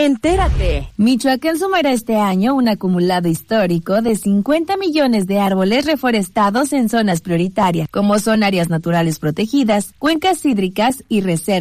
Entérate. Michoacán sumará este año un acumulado histórico de 50 millones de árboles reforestados en zonas prioritarias, como son áreas naturales protegidas, cuencas hídricas y reservas